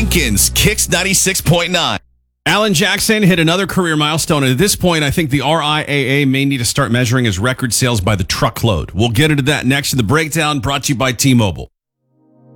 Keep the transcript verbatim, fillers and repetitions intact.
Lincoln's Kicks ninety-six point nine. Alan Jackson hit another career milestone. And at this point, I think the R I A A may need to start measuring his record sales by the truckload. We'll get into that next in the breakdown, brought to you by T-Mobile.